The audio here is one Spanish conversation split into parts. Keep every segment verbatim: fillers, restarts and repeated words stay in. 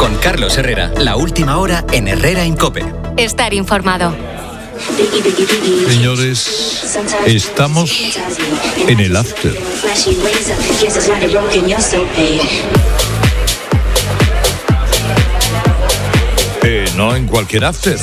Con Carlos Herrera, la última hora en Herrera en COPE. Estar informado. Señores, estamos en el after. Eh, no en cualquier after.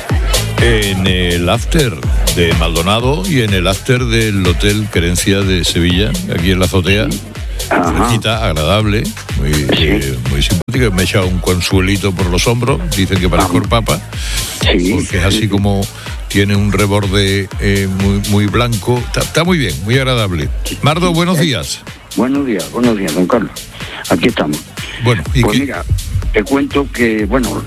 En el after de Maldonado y en el after del Hotel Querencia de Sevilla, aquí en la azotea. Fresquita, agradable, muy, sí. eh, muy simpática. Me he echado un consuelito por los hombros, dicen que parezco el Papa, sí, porque es así como tiene un reborde eh, muy, muy blanco. Está, está muy bien, muy agradable. Mardo, buenos días. Buenos días, buenos días, don Carlos. Aquí estamos. Bueno, ¿y pues qué? Mira, te cuento que, bueno,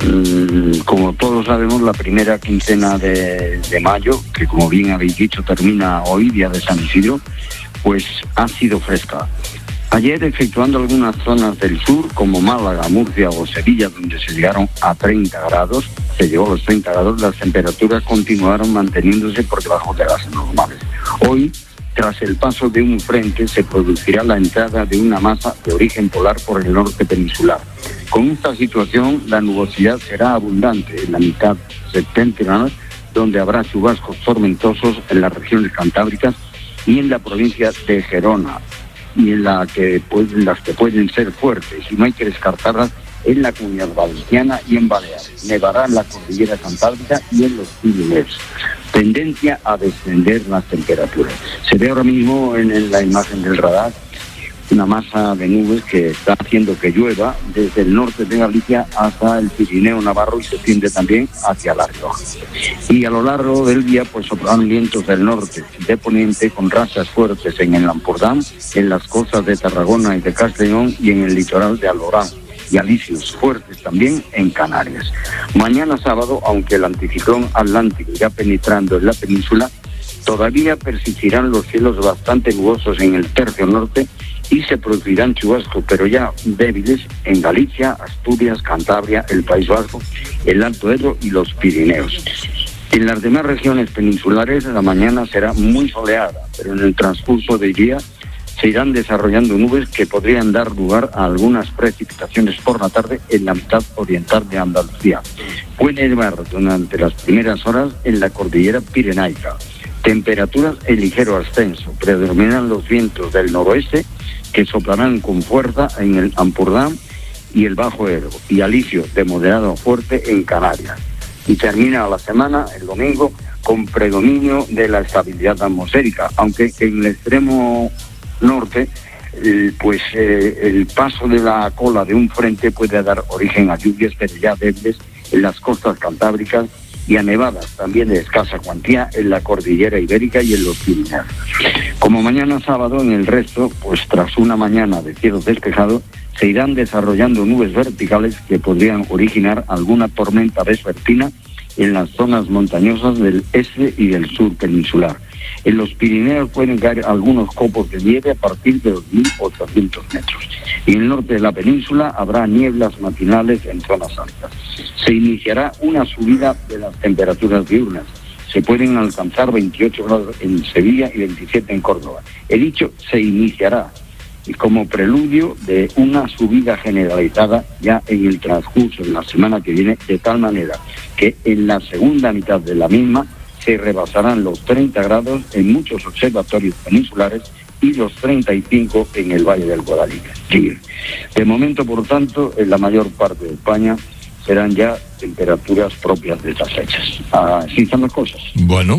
como todos sabemos, la primera quincena de, de mayo, que como bien habéis dicho termina hoy, día de San Isidro, pues ha sido fresca. Ayer, efectuando algunas zonas del sur, como Málaga, Murcia o Sevilla, donde se llegaron a treinta grados, se llegó a los treinta grados, las temperaturas continuaron manteniéndose por debajo de las normales. Hoy, tras el paso de un frente, se producirá la entrada de una masa de origen polar por el norte peninsular. Con esta situación, la nubosidad será abundante en la mitad septentrional, donde habrá chubascos tormentosos en las regiones cantábricas y en la provincia de Gerona, y en la que pueden, las que pueden ser fuertes, y no hay que descartarlas en la Comunidad Valenciana y en Baleares. Nevará en la cordillera cantábrica y en los Pirineos. Tendencia a descender las temperaturas. Se ve ahora mismo en, en la imagen del radar una masa de nubes que está haciendo que llueva desde el norte de Galicia hasta el Pirineo Navarro y se extiende también hacia La Rioja. Y a lo largo del día pues soplarán vientos del norte de poniente con rachas fuertes en el Ampurdán, en las costas de Tarragona y de Castellón y en el litoral de Alborán, y alisios fuertes también en Canarias. Mañana sábado, aunque el anticiclón atlántico irá penetrando en la península, todavía persistirán los cielos bastante nubosos en el tercio norte y se producirán chubascos, pero ya débiles, en Galicia, Asturias, Cantabria, el País Vasco, el Alto Ebro y los Pirineos. En las demás regiones peninsulares la mañana será muy soleada, pero en el transcurso del día se irán desarrollando nubes que podrían dar lugar a algunas precipitaciones por la tarde en la mitad oriental de Andalucía. Puede nevar durante las primeras horas en la cordillera pirenaica. Temperaturas en ligero ascenso. Predominan los vientos del noroeste que soplarán con fuerza en el Ampurdán y el Bajo Ebro, y alisio de moderado a fuerte en Canarias. Y termina la semana, el domingo, con predominio de la estabilidad atmosférica, aunque en el extremo norte, eh, pues eh, el paso de la cola de un frente puede dar origen a lluvias, pero ya débiles en las costas cantábricas, y a nevadas también de escasa cuantía en la cordillera ibérica y en los Pirineos. Como mañana sábado, en el resto, pues tras una mañana de cielo despejado, se irán desarrollando nubes verticales que podrían originar alguna tormenta vespertina en las zonas montañosas del este y del sur peninsular. En los Pirineos pueden caer algunos copos de nieve a partir de dos mil ochocientos metros. Y en el norte de la península habrá nieblas matinales en zonas altas. Se iniciará una subida de las temperaturas diurnas. Se pueden alcanzar veintiocho grados en Sevilla y veintisiete en Córdoba. He dicho se iniciará, y como preludio de una subida generalizada ya en el transcurso de la semana que viene, de tal manera que en la segunda mitad de la misma se rebasarán los treinta grados en muchos observatorios peninsulares y los treinta y cinco en el Valle del Guadalquivir. De momento, por tanto, en la mayor parte de España serán ya temperaturas propias de estas fechas. Así están las cosas. Bueno,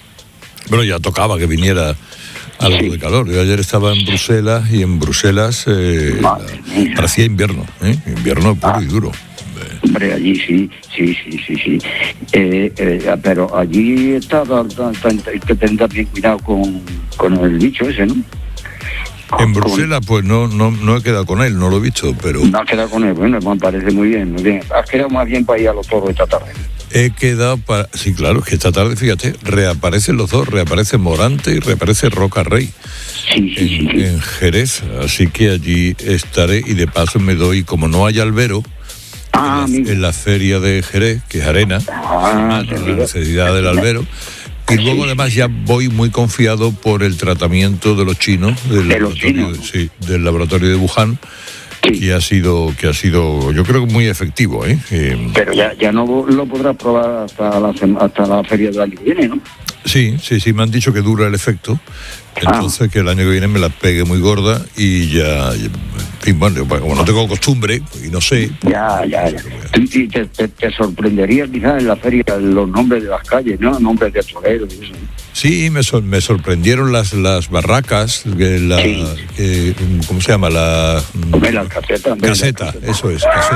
pero ya tocaba que viniera algo sí. de calor. Yo ayer estaba en Bruselas y en Bruselas eh, la, parecía invierno, ¿eh? invierno puro ah. y duro. Hombre, allí sí, sí, sí, sí, sí. Eh, eh, pero allí está, hay que tener también cuidado con, con el bicho ese, ¿no? En Bruselas, pues no, no, no he quedado con él, no lo he visto, pero... No has quedado con él, bueno, me parece muy bien, muy bien. Has quedado más bien para ir a los toros esta tarde. He quedado para... Sí, claro, es que esta tarde, fíjate, reaparecen los dos, reaparece Morante y reaparece Roca Rey. Sí, sí, en, sí, sí. en Jerez, así que allí estaré y de paso me doy, como no hay albero, ah, en, la, en la feria de Jerez, que es arena, ah, la necesidad del albero. Y luego además ya voy muy confiado por el tratamiento de los chinos del, ¿De laboratorio, los chinos? Sí, del laboratorio de Wuhan, y ha sido, que ha sido, yo creo que muy efectivo, ¿eh? Eh, Pero ya, ya no lo podrás probar hasta la, sema- hasta la feria del año que viene, ¿no? Sí, sí, sí, me han dicho que dura el efecto. Entonces, ah. que el año que viene me la pegue muy gorda y ya. Y, y bueno, como no tengo costumbre y no sé. Ya, ya, ya. Y te, te, te sorprendería quizás en la feria los nombres de las calles, ¿no? Nombres de toreros y eso. Sí, me, sor, me sorprendieron las las barracas, la, sí. eh, ¿cómo se llama? La Hombre, la caseta. Caseta, eso es, caseta.